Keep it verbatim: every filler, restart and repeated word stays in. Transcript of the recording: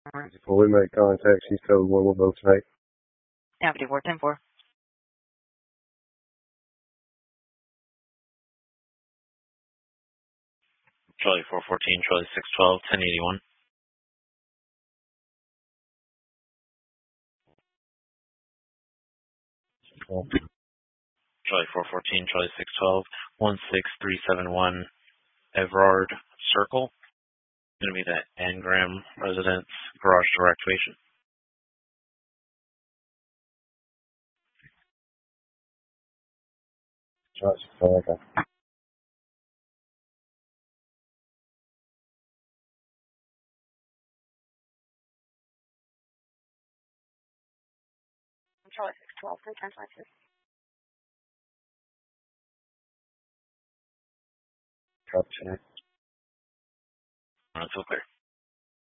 Before we make contact, she's code one, we'll both tonight. Avenue four ten four. Charlie four fourteen, Charlie six twelve, ten eighty-one. Okay. Charlie four fourteen, Charlie six twelve, one six three seven one Everard Circle. Going to be the Angram Residence Garage Door Activation. Charlie, okay. Charlie six twelve, three times Lexus. Copy tonight. That's all clear.